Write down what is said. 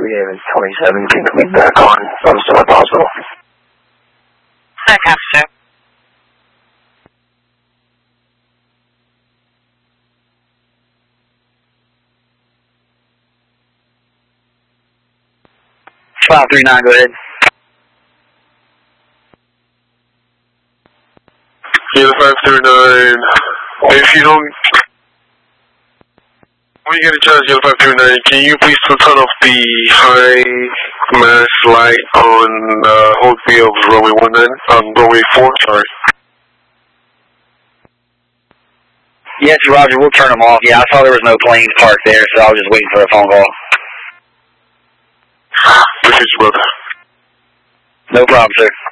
Haven 27, can you be back on? I'm still at the hospital. I have to. Five 39, go ahead. Yeah, 539. If you don't, when you get a chance, Yellow 539, can you please turn off the high mass light on hold B of runway 19, runway 4, sorry. Yes, Roger, we'll turn them off. Yeah, I saw there was no planes parked there, so I was just waiting for a phone call. Appreciate you, brother. No problem, sir.